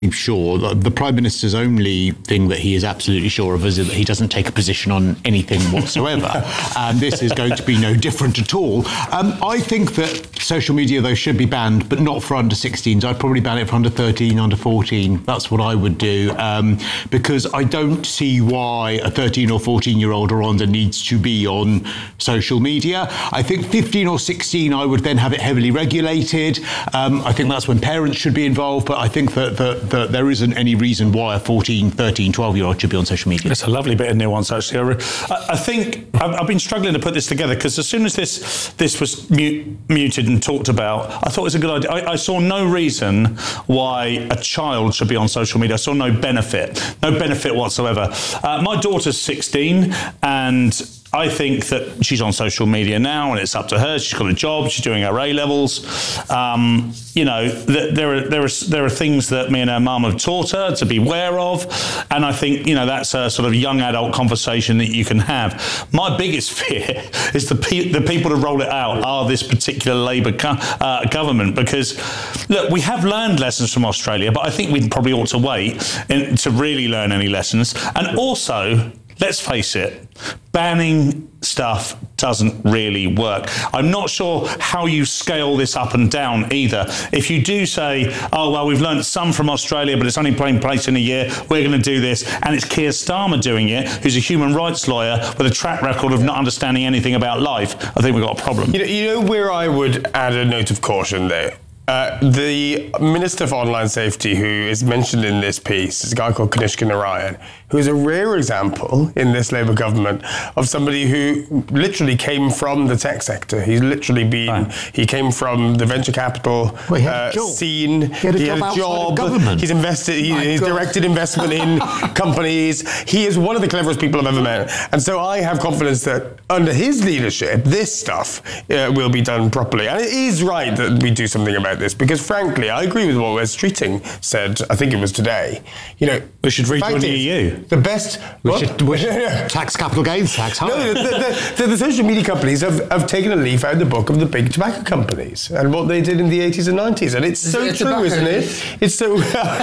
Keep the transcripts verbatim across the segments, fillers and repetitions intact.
sure. The Prime Minister's only thing that he is absolutely sure of is that he doesn't take a position on anything whatsoever. And this is going to be no different at all. Um, I think that social media, though, should be banned, but not for under sixteens. I'd probably ban it for under thirteen, under fourteen. That's what I would do, um, because I don't see why a thirteen or fourteen-year-old or under needs to be on social media. I think fifteen or sixteen, I would then have it heavily regulated. Um, I think that's when parents should be involved, but I think that, that that there isn't any reason why a fourteen, thirteen, twelve-year-old should be on social media. That's a lovely bit of nuance, actually. I, I think I've, I've been struggling to put this together because as soon as this this was mute, muted and talked about, I thought it was a good idea. I, I saw no reason why a child should be on social media. I saw no benefit, no benefit whatsoever. Uh, my daughter's sixteen, and I think that she's on social media now, and it's up to her. She's got a job. She's doing her A levels. Um, you know, th- there are there are there are things that me and her mum have taught her to be aware of, and I think you know that's a sort of young adult conversation that you can have. My biggest fear is the pe- the people to roll it out are this particular Labour co- uh, government, because look, we have learned lessons from Australia, but I think we probably ought to wait in, to really learn any lessons, and also. Let's face it, banning stuff doesn't really work. I'm not sure how you scale this up and down either. If you do say, oh, well, we've learned some from Australia, but it's only playing place in a year, we're going to do this, and it's Keir Starmer doing it, who's a human rights lawyer with a track record of not understanding anything about life, I think we've got a problem. You know, you know where I would add a note of caution there? Uh, the Minister for Online Safety, who is mentioned in this piece, is a guy called Kanishka Narayan, who is a rare example in this Labour government of somebody who literally came from the tech sector. He's literally been, right. he came from the venture capital well, he uh, scene. He had a he job, had a job. government. He's invested, he, he's God. directed investment in companies. He is one of the cleverest people I've ever met. And so I have confidence that under his leadership, this stuff uh, will be done properly. And it is right that we do something about this, because frankly, I agree with what Wes Streeting said, I think it was today. You know, we should rejoin the E U. The best... We should, we should tax capital gains tax higher. No, the, the, the, the social media companies have, have taken a leaf out of the book of the big tobacco companies and what they did in the eighties and nineties. And it's so it true, isn't it? It's so...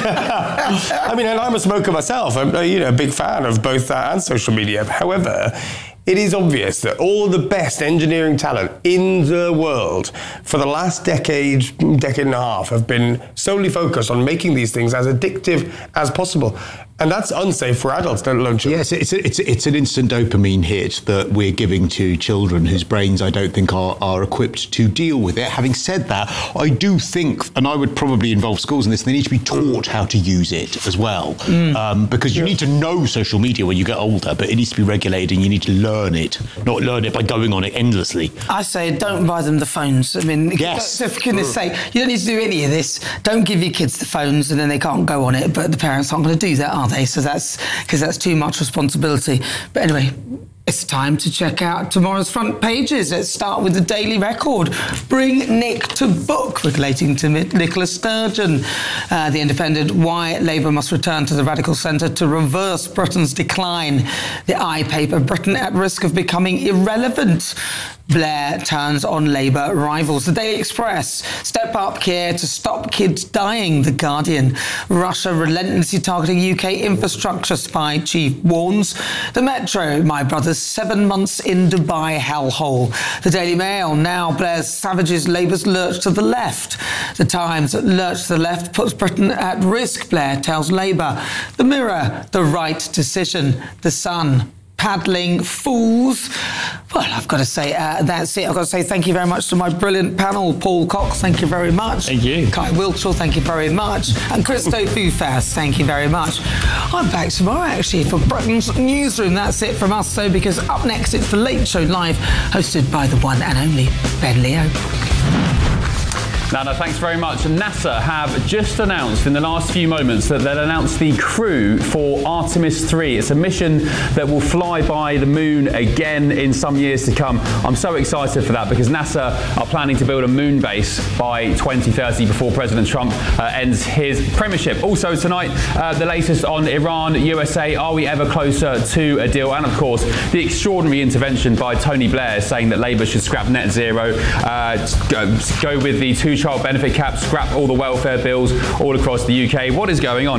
I mean, and I'm a smoker myself. I'm you know, a big fan of both that and social media. However... it is obvious that all the best engineering talent in the world for the last decade, decade and a half have been solely focused on making these things as addictive as possible. And that's unsafe for adults, let alone children. Yes, it's, a, it's, a, it's an instant dopamine hit that we're giving to children whose brains I don't think are, are equipped to deal with it. Having said that, I do think, and I would probably involve schools in this, they need to be taught how to use it as well. Mm. Um, because you yeah. need to know social media when you get older, but it needs to be regulated and you need to learn it, not learn it by going on it endlessly. I say don't buy them the phones. I mean, yes. for goodness sake, you don't need to do any of this. Don't give your kids the phones and then they can't go on it, but the parents aren't going to do that, are they? So that's because that's too much responsibility. But anyway, it's time to check out tomorrow's front pages. Let's start with the Daily Record. Bring Nick to book, relating to Nicola Sturgeon. Uh, the Independent, why Labour must return to the radical centre to reverse Britain's decline. The I paper, Britain at risk of becoming irrelevant. Blair turns on Labour rivals. The Daily Express, step up Keir to stop kids dying. The Guardian, Russia relentlessly targeting U K infrastructure, spy chief warns. The Metro, my brother's seven months in Dubai hellhole. The Daily Mail, now Blair's savages Labour's lurch to the left. The Times, lurch to the left puts Britain at risk, Blair tells Labour. The Mirror, the right decision. The Sun, paddling fools. Well, I've got to say, uh, that's it. I've got to say thank you very much to my brilliant panel. Paul Cox, thank you very much. Thank you. Kai Wiltshire, thank you very much. And Christo Foufas, thank you very much. I'm back tomorrow, actually, for Britain's Newsroom. That's it from us, though, because up next, it's The Late Show Live, hosted by the one and only Ben Leo. Nana, thanks very much. NASA have just announced in the last few moments that they'll announce the crew for Artemis three. It's a mission that will fly by the moon again in some years to come. I'm so excited for that because NASA are planning to build a moon base by twenty thirty before President Trump uh, ends his premiership. Also tonight, uh, the latest on Iran, U S A, are we ever closer to a deal? And of course, the extraordinary intervention by Tony Blair saying that Labour should scrap net zero, uh, go, go with the two child benefit cap, scrap all the welfare bills all across the U K. What is going on?